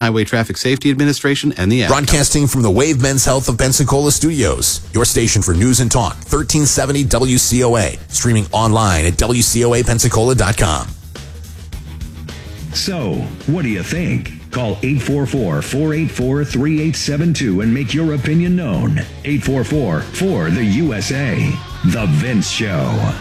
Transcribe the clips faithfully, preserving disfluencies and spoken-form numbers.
Highway Traffic Safety Administration, and the Ad Broadcasting from the Wave Men's Health of Pensacola studios, your station for news and talk, thirteen seventy W C O A, streaming online at W C O A Pensacola dot com. So, what do you think? Call eight four four, four eight four, three eight seven two and make your opinion known. eight four four, four the U S A. The Vince Show.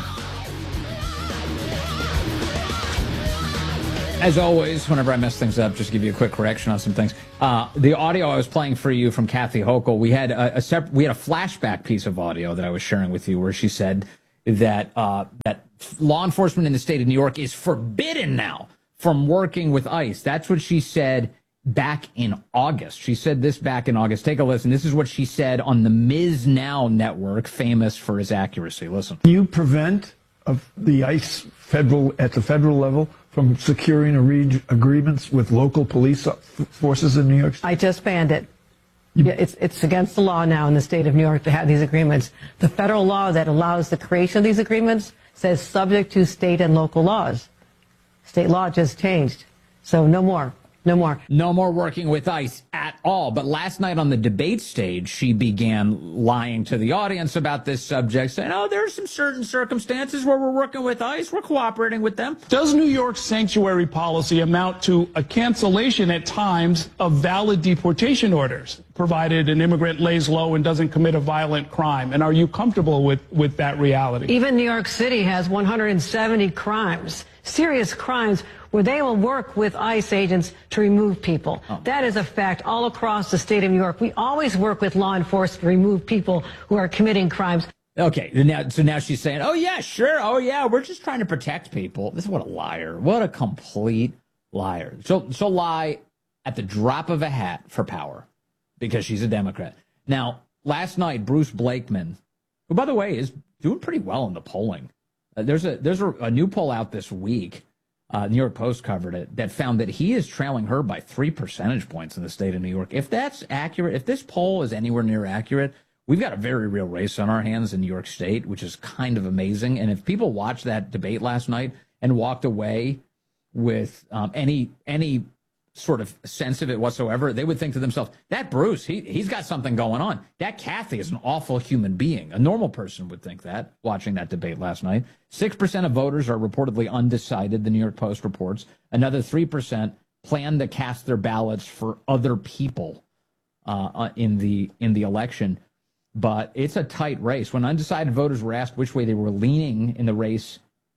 As always, whenever I mess things up, just give you a quick correction on some things. Uh, the audio I was playing for you from Kathy Hochul, we had a, a separate, we had a flashback piece of audio that I was sharing with you where she said that uh, that law enforcement in the state of New York is forbidden now from working with ICE. That's what she said back in August. She said this back in August. Take a listen. This is what she said on the Miz Now network, famous for his accuracy. Listen. Can you prevent of the ICE federal at the federal level from securing agreements with local police forces in New York State? I just banned it. Yeah, it's, it's against the law now in the state of New York to have these agreements. The federal law that allows the creation of these agreements says subject to state and local laws. State law just changed. So no more. No more. No more working with ICE at all. But last night on the debate stage, she began lying to the audience about this subject, saying, oh, there are some certain circumstances where we're working with ICE. We're cooperating with them. Does New York's sanctuary policy amount to a cancellation at times of valid deportation orders, provided an immigrant lays low and doesn't commit a violent crime? And are you comfortable with, with that reality? Even New York City has one hundred seventy crimes, serious crimes, where they will work with ICE agents to remove people. Oh. That is a fact all across the state of New York. We always work with law enforcement to remove people who are committing crimes. Okay, now, so now she's saying, oh, yeah, sure, oh, yeah, we're just trying to protect people. This is what a liar. What a complete liar. So, so lie at the drop of a hat for power because she's a Democrat. Now, last night, Bruce Blakeman, who, by the way, is doing pretty well in the polling. Uh, there's a there's a, a new poll out this week. Uh, New York Post covered it, that found that he is trailing her by three percentage points in the state of New York. If that's accurate, if this poll is anywhere near accurate, we've got a very real race on our hands in New York State, which is kind of amazing. And if people watched that debate last night and walked away with um, any any sort of sense of it whatsoever, they would think to themselves, that Bruce, he, he's got something going on. That Kathy is an awful human being. A normal person would think that, watching that debate last night. six percent of voters are reportedly undecided, the New York Post reports. Another three percent plan to cast their ballots for other people uh, in the in the election. But it's a tight race. When undecided voters were asked which way they were leaning in the race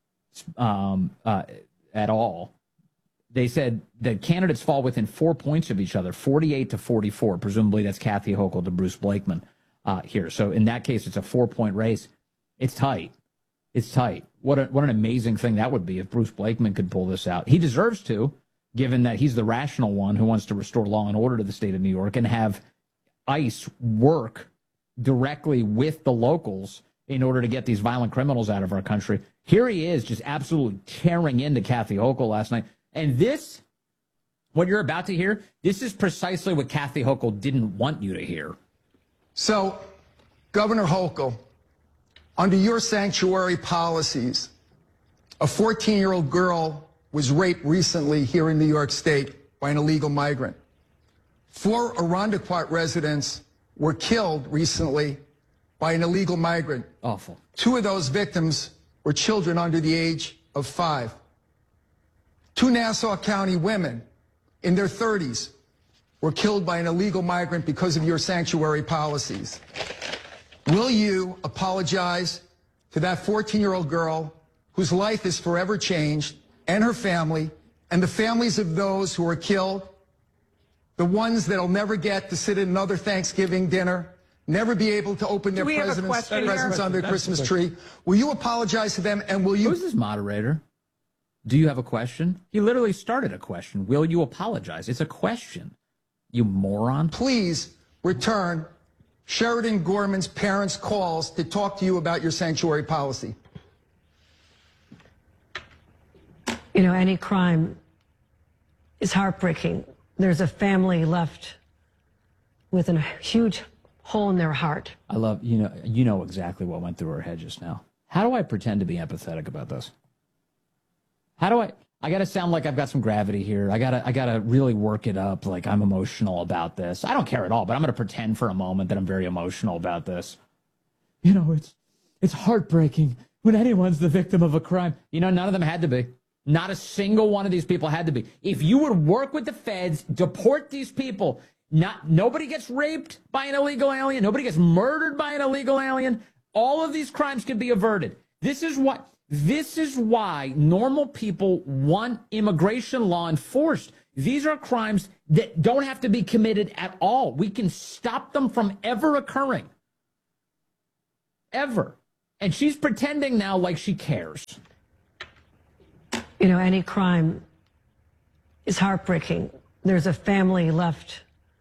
um, uh, at all, they said the candidates fall within four points of each other, forty-eight to forty-four. Presumably that's Kathy Hochul to Bruce Blakeman uh, here. So in that case, it's a four-point race. It's tight. It's tight. What, a, what an amazing thing that would be if Bruce Blakeman could pull this out. He deserves to, given that he's the rational one who wants to restore law and order to the state of New York and have ICE work directly with the locals in order to get these violent criminals out of our country. Here he is just absolutely tearing into Kathy Hochul last night. And this, what you're about to hear, this is precisely what Kathy Hochul didn't want you to hear. So, Governor Hochul, under your sanctuary policies, a fourteen-year-old girl was raped recently here in New York State by an illegal migrant. Four Irondequoit residents were killed recently by an illegal migrant. Awful. Two of those victims were children under the age of five. Two Nassau County women in their thirties were killed by an illegal migrant because of your sanctuary policies. Will you apologize to that fourteen-year-old girl whose life is forever changed, and her family, and the families of those who were killed, the ones that'll never get to sit at another Thanksgiving dinner, never be able to open their presents, presents on their Christmas tree? Will you apologize to them, and will you... Who's this moderator? Do you have a question? He literally started a question. Will you apologize? It's a question, you moron. Please return Sheridan Gorman's parents' calls to talk to you about your sanctuary policy. You know, any crime is heartbreaking. There's a family left with a huge hole in their heart. I love, you know, you know exactly what went through her head just now. How do I pretend to be empathetic about this? How do I, I got to sound like I've got some gravity here. I got to I got to really work it up like I'm emotional about this. I don't care at all, but I'm going to pretend for a moment that I'm very emotional about this. You know, it's it's heartbreaking when anyone's the victim of a crime. You know, none of them had to be. Not a single one of these people had to be. If you would work with the feds, deport these people, not nobody gets raped by an illegal alien, nobody gets murdered by an illegal alien, all of these crimes could be averted. This is what this is why normal people want immigration law enforced. These are crimes that don't have to be committed at all. We can stop them from ever occurring. Ever. And she's pretending now like she cares. You know, any crime is heartbreaking. There's a family left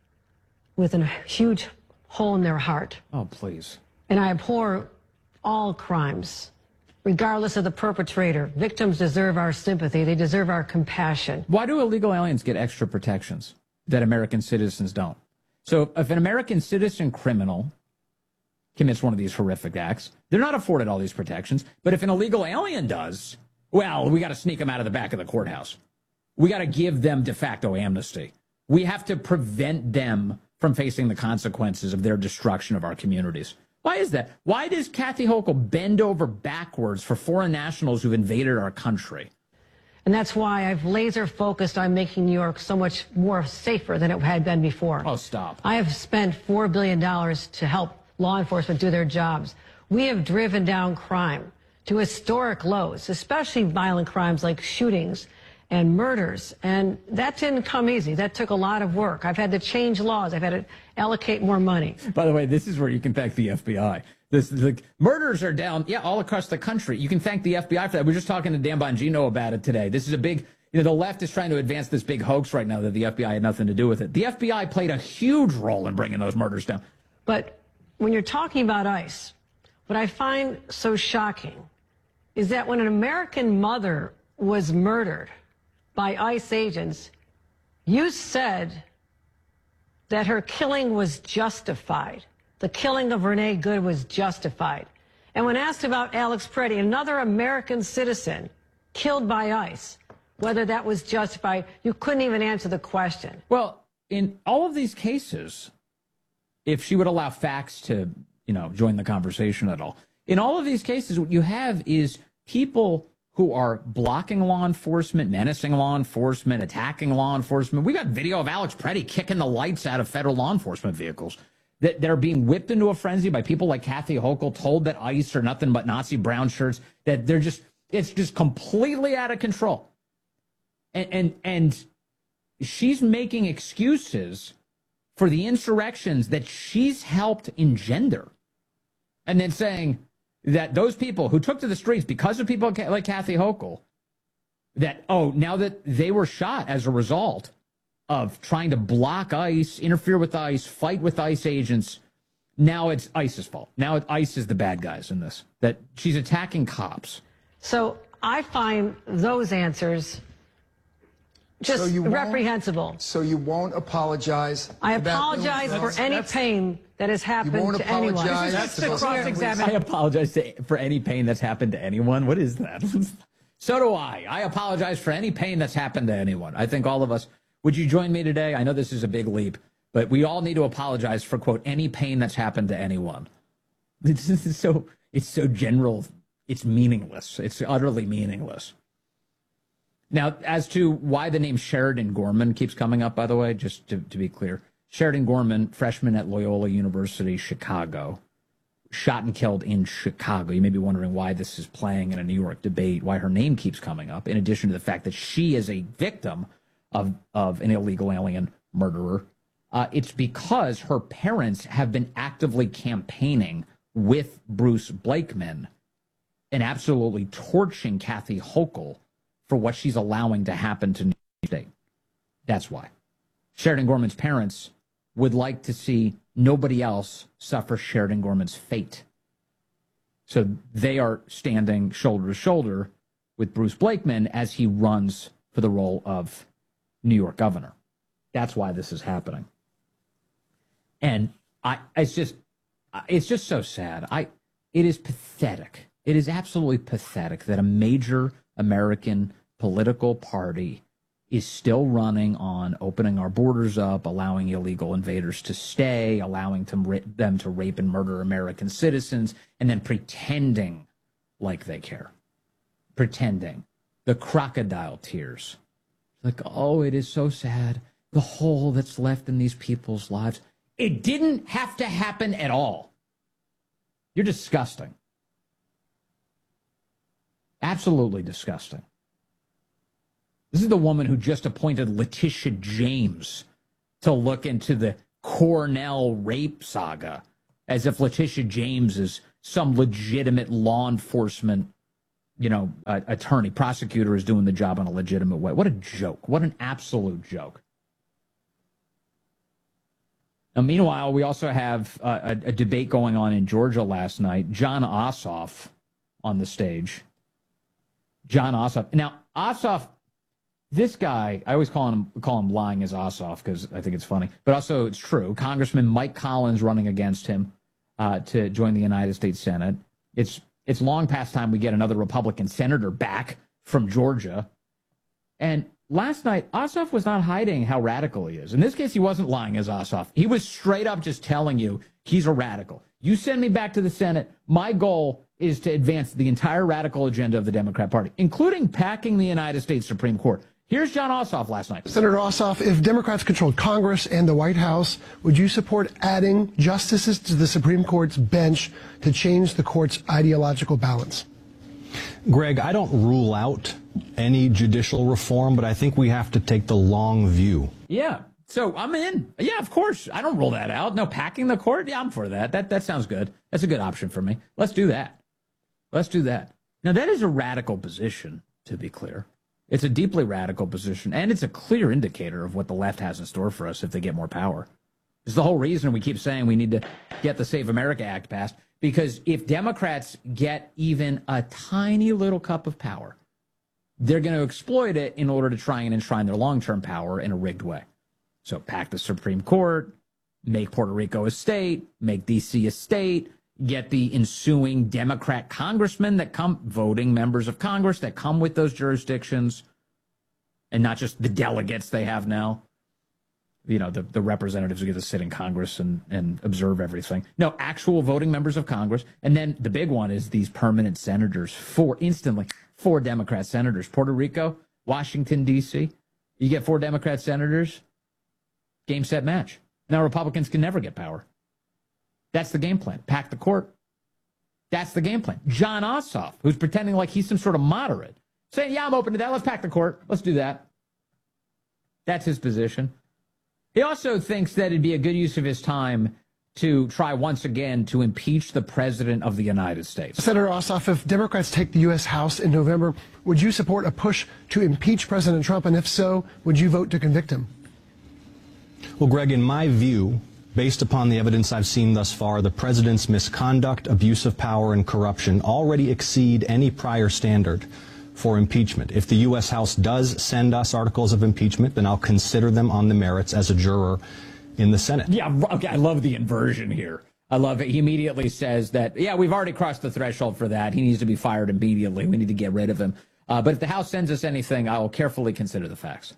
with a huge hole in their heart. Oh, please. And I abhor all crimes, regardless of the perpetrator. Victims deserve our sympathy. They deserve our compassion. Why do illegal aliens get extra protections that American citizens don't? So if an American citizen criminal commits one of these horrific acts, they're not afforded all these protections. But if an illegal alien does, well, we got to sneak them out of the back of the courthouse. We got to give them de facto amnesty. We have to prevent them from facing the consequences of their destruction of our communities. Why is that? Why does Kathy Hochul bend over backwards for foreign nationals who've invaded our country? And that's why I've laser focused on making New York so much more safer than it had been before. Oh, stop. I have spent four billion dollars to help law enforcement do their jobs. We have driven down crime to historic lows, especially violent crimes like shootings and murders. And that didn't come easy. That took a lot of work. I've had to change laws. I've had to allocate more money. By the way, this is where you can thank the F B I. This the murders are down, yeah, all across the country. You can thank the F B I for that. We were just talking to Dan Bongino about it today. This is a big, you know, the left is trying to advance this big hoax right now that the F B I had nothing to do with it. The F B I played a huge role in bringing those murders down. But when you're talking about ICE, what I find so shocking is that when an American mother was murdered by ICE agents, you said that her killing was justified. The killing of Renee Good was justified. And when asked about Alex Preddy, another American citizen killed by ICE, whether that was justified, you couldn't even answer the question. Well, in all of these cases, if she would allow facts to, you know, join the conversation at all, in all of these cases, what you have is people who are blocking law enforcement, menacing law enforcement, attacking law enforcement. We got video of Alex Preddy kicking the lights out of federal law enforcement vehicles that, that are being whipped into a frenzy by people like Kathy Hochul, told that ICE are nothing but Nazi brown shirts, that they're just, it's just completely out of control. And, and, and she's making excuses for the insurrections that she's helped engender. And then saying that those people who took to the streets because of people like Kathy Hochul, that, oh, now that they were shot as a result of trying to block ICE, interfere with ICE, fight with ICE agents, now it's ICE's fault. Now ICE is the bad guys in this, that she's attacking cops. So I find those answers just so you reprehensible. So you won't apologize? I apologize for that's, any that's, pain that has happened you won't to anyone. apologize That's to the those cross-examination. I apologize to, for any pain that's happened to anyone. What is that? So do I. I apologize for any pain that's happened to anyone. I think all of us, would you join me today? I know this is a big leap, but we all need to apologize for, quote, any pain that's happened to anyone. This is so, it's so general. It's meaningless. It's utterly meaningless. Now, as to why the name Sheridan Gorman keeps coming up, by the way, just to, to be clear, Sheridan Gorman, freshman at Loyola University, Chicago, shot and killed in Chicago. You may be wondering why this is playing in a New York debate, why her name keeps coming up, in addition to the fact that she is a victim of, of an illegal alien murderer. Uh, it's because her parents have been actively campaigning with Bruce Blakeman and absolutely torching Kathy Hochul for what she's allowing to happen to New York State. That's why. Sheridan Gorman's parents would like to see nobody else suffer Sheridan Gorman's fate. So they are standing shoulder to shoulder with Bruce Blakeman as he runs for the role of New York governor. That's why this is happening. And I, it's just, it's just so sad. I, it is pathetic. It is absolutely pathetic that a major American political party is still running on opening our borders up, allowing illegal invaders to stay, allowing them, them to rape and murder American citizens, and then pretending like they care. Pretending. The crocodile tears. Like, oh, it is so sad. The hole that's left in these people's lives. It didn't have to happen at all. You're disgusting. Absolutely disgusting. This is the woman who just appointed Letitia James to look into the Cornell rape saga, as if Letitia James is some legitimate law enforcement, you know, uh, attorney, prosecutor is doing the job in a legitimate way. What a joke. What an absolute joke. Now, meanwhile, we also have uh, a, a debate going on in Georgia last night. Jon Ossoff on the stage. Jon Ossoff. Now, Ossoff, this guy, I always call him call him lying as Ossoff because I think it's funny, but also it's true. Congressman Mike Collins running against him uh, to join the United States Senate. It's it's long past time we get another Republican senator back from Georgia. And last night, Ossoff was not hiding how radical he is. In this case, he wasn't lying as Ossoff. He was straight up just telling you he's a radical. You send me back to the Senate, my goal is to advance the entire radical agenda of the Democrat Party, including packing the United States Supreme Court. Here's Jon Ossoff last night. Senator Ossoff, if Democrats controlled Congress and the White House, would you support adding justices to the Supreme Court's bench to change the court's ideological balance? Greg, I don't rule out any judicial reform, but I think we have to take the long view. Yeah. So I'm in. Yeah, of course. I don't rule that out. No, packing the court? Yeah, I'm for that. That that sounds good. That's a good option for me. Let's do that. Let's do that. Now, that is a radical position, to be clear. It's a deeply radical position, and it's a clear indicator of what the left has in store for us if they get more power. It's the whole reason we keep saying we need to get the Save America Act passed, because if Democrats get even a tiny little cup of power, they're going to exploit it in order to try and enshrine their long-term power in a rigged way. So pack the Supreme Court, make Puerto Rico a state, make D C a state, get the ensuing Democrat congressmen that come, voting members of Congress that come with those jurisdictions, and not just the delegates they have now. You know, the, the representatives who get to sit in Congress and, and observe everything. No, actual voting members of Congress. And then the big one is these permanent senators, four instantly, four Democrat senators. Puerto Rico, Washington, D C. You get four Democrat senators, game, set, match. Now Republicans can never get power. That's the game plan. Pack the court. That's the game plan. Jon Ossoff, who's pretending like he's some sort of moderate, saying, yeah, I'm open to that. Let's pack the court. Let's do that. That's his position. He also thinks that it'd be a good use of his time to try once again to impeach the president of the United States. Senator Ossoff, if Democrats take the U S House in November, would you support a push to impeach President Trump? And if so, would you vote to convict him? Well, Greg, in my view, based upon the evidence I've seen thus far, the president's misconduct, abuse of power, and corruption already exceed any prior standard for impeachment. If the U S House does send us articles of impeachment, then I'll consider them on the merits as a juror in the Senate. Yeah, okay, I love the inversion here. I love it. He immediately says that, yeah, we've already crossed the threshold for that. He needs to be fired immediately. We need to get rid of him. Uh, but if the House sends us anything, I will carefully consider the facts.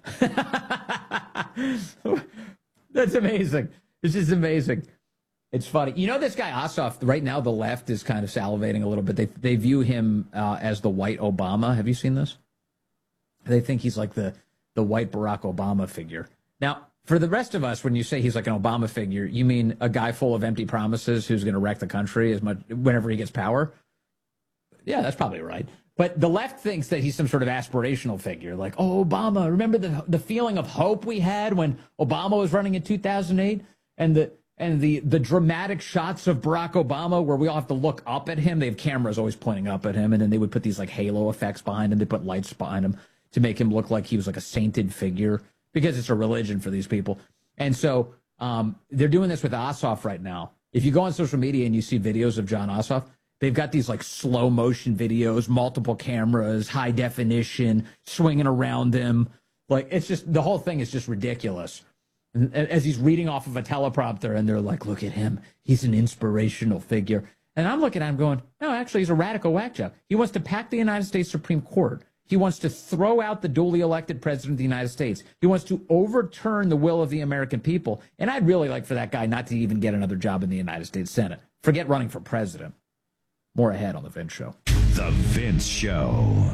That's amazing. It's just amazing. It's funny. You know, this guy Ossoff, right now the left is kind of salivating a little bit. They they view him uh, as the white Obama. Have you seen this? They think he's like the, the white Barack Obama figure. Now, for the rest of us, when you say he's like an Obama figure, you mean a guy full of empty promises who's going to wreck the country as much whenever he gets power? Yeah, that's probably right. But the left thinks that he's some sort of aspirational figure, like, oh, Obama, remember the the feeling of hope we had when Obama was running in two thousand eight? And the and the the dramatic shots of Barack Obama where we all have to look up at him. They have cameras always pointing up at him, and then they would put these like halo effects behind him. They put lights behind him to make him look like he was like a sainted figure, because it's a religion for these people. And so um, they're doing this with Ossoff right now. If you go on social media and you see videos of Jon Ossoff, they've got these like slow motion videos, multiple cameras, high definition, swinging around him. Like, it's just, the whole thing is just ridiculous. And as he's reading off of a teleprompter, and they're like, look at him. He's an inspirational figure. And I'm looking at him going, no, actually, he's a radical whack job. He wants to pack the United States Supreme Court. He wants to throw out the duly elected president of the United States. He wants to overturn the will of the American people. And I'd really like for that guy not to even get another job in the United States Senate. Forget running for president. More ahead on The Vince Show. The Vince Show.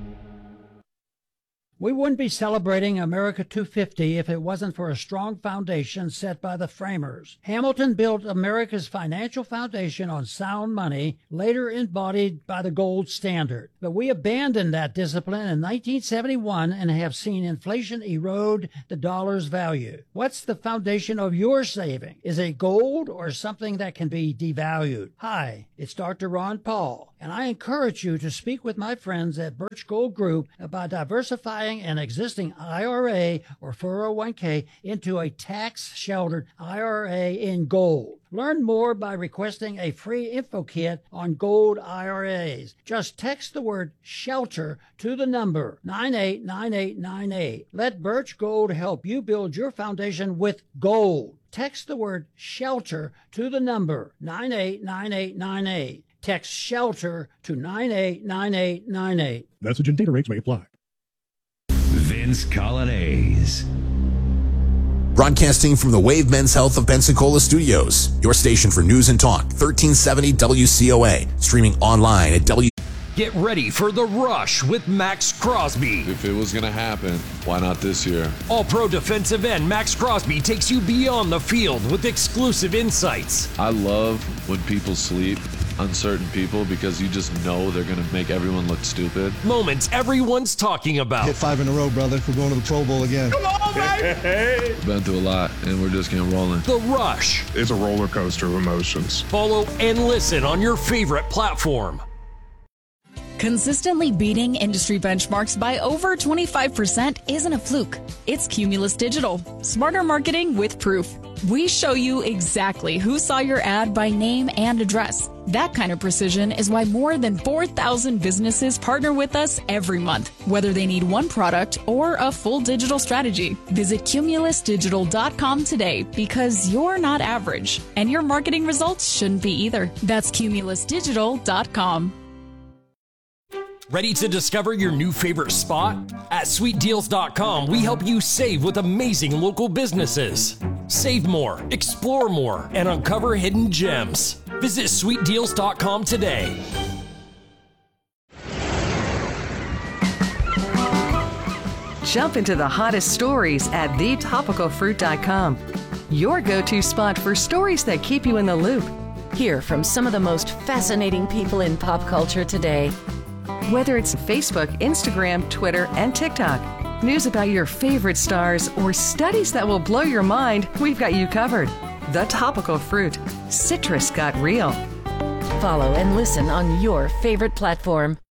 We wouldn't be celebrating America two fifty if it wasn't for a strong foundation set by the framers. Hamilton built America's financial foundation on sound money, later embodied by the gold standard. But we abandoned that discipline in nineteen seventy-one and have seen inflation erode the dollar's value. What's the foundation of your saving? Is it gold or something that can be devalued? Hi, it's Doctor Ron Paul, and I encourage you to speak with my friends at Birch Gold Group about diversifying an existing I R A or four oh one k into a tax-sheltered I R A in gold. Learn more by requesting a free info kit on gold I R As. Just text the word SHELTER to the number nine eight nine eight nine eight. Let Birch Gold help you build your foundation with gold. Text the word SHELTER to the number nine eight nine eight nine eight. Text SHELTER to nine eight nine eight nine eight. Message and data rates may apply. Vince Coglianese. Broadcasting from the Wave Men's Health of Pensacola Studios, your station for news and talk, thirteen seventy W C O A, streaming online at W. Get ready for The Rush with Max Crosby. If it was going to happen, why not this year? All-pro defensive end Max Crosby takes you beyond the field with exclusive insights. I love when people sleep on certain people because you just know they're going to make everyone look stupid. Moments everyone's talking about. Hit five in a row, brother. We're going to the Pro Bowl again. Come on, baby! We've been through a lot, and we're just getting rolling. The Rush. It's a roller coaster of emotions. Follow and listen on your favorite platform. Consistently beating industry benchmarks by over twenty-five percent isn't a fluke. It's Cumulus Digital. Smarter marketing with proof. We show you exactly who saw your ad by name and address. That kind of precision is why more than four thousand businesses partner with us every month, whether they need one product or a full digital strategy. Visit cumulus digital dot com today because you're not average, and your marketing results shouldn't be either. That's cumulus digital dot com. Ready to discover your new favorite spot? At sweet deals dot com, we help you save with amazing local businesses. Save more, explore more, and uncover hidden gems. Visit sweet deals dot com today. Jump into the hottest stories at the topical fruit dot com. Your go-to spot for stories that keep you in the loop. Hear from some of the most fascinating people in pop culture today. Whether it's Facebook, Instagram, Twitter, and TikTok, news about your favorite stars, or studies that will blow your mind, we've got you covered. The Topical Fruit. Citrus got real. Follow and listen on your favorite platform.